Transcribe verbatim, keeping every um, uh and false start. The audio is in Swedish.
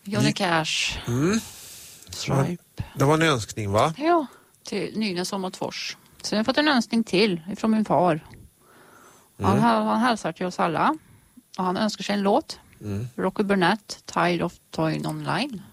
Johnny Cash. Mm. Stripe. Det var en önskning, va? Ja, till Nynäs om Åtfors. Så jag har fått en önskning till från min far. Mm. Han, han hälsar till oss alla. Och han önskar sig en låt. Mm. Rocky Burnett, Tired of Toying Online.